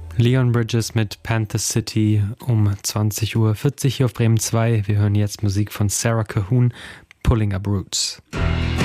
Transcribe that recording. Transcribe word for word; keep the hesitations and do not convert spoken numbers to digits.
Leon Bridges mit Panther City um zwanzig Uhr vierzig hier auf Bremen zwei. Wir hören jetzt Musik von Sarah Cahoon, Pulling Up Roots.